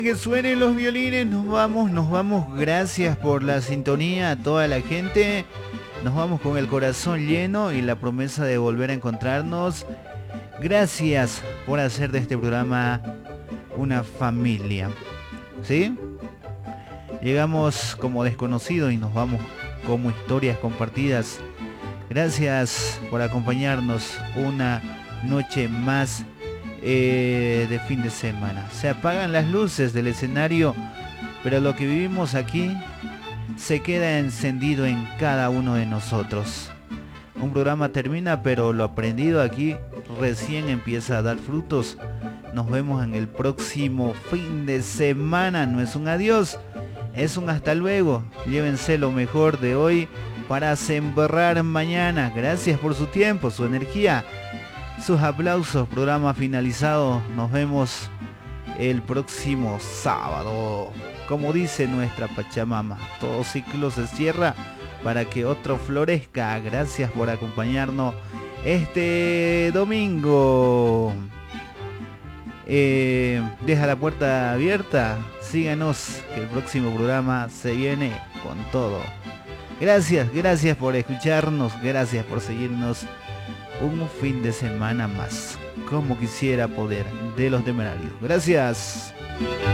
Que suenen los violines, nos vamos, gracias por la sintonía a toda la gente, nos vamos con el corazón lleno y la promesa de volver a encontrarnos. Gracias por hacer de este programa una familia, ¿sí? Llegamos como desconocidos y nos vamos como historias compartidas. Gracias por acompañarnos una noche más de fin de semana. Se apagan las luces del escenario, pero lo que vivimos aquí se queda encendido en cada uno de nosotros. Un programa termina, pero lo aprendido aquí recién empieza a dar frutos. Nos vemos en el próximo fin de semana. No es un adiós, es un hasta luego. Llévense lo mejor de hoy para sembrar mañana. Gracias por su tiempo, su energía, sus aplausos. Programa finalizado. Nos vemos el próximo sábado. Como dice nuestra Pachamama, todo ciclo se cierra para que otro florezca. Gracias por acompañarnos este domingo. Deja la puerta abierta. Síganos, que el próximo programa se viene con todo. Gracias por escucharnos. Gracias por seguirnos un fin de semana más. Como quisiera poder, de los Temerarios. Gracias.